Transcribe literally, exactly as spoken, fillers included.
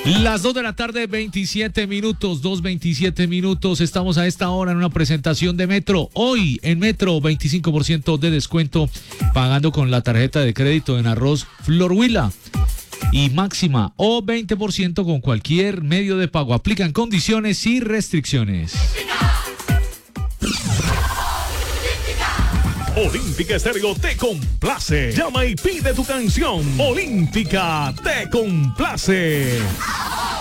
Las dos de la tarde, veintisiete minutos, dos veintisiete minutos. Estamos a esta hora en una presentación de Metro. Hoy en Metro, veinticinco por ciento de descuento pagando con la tarjeta de crédito en arroz Flor Huila. Y máxima o veinte por ciento con cualquier medio de pago. Aplican condiciones y restricciones. Olímpica Estéreo te complace. Llama y pide tu canción. Olímpica te complace.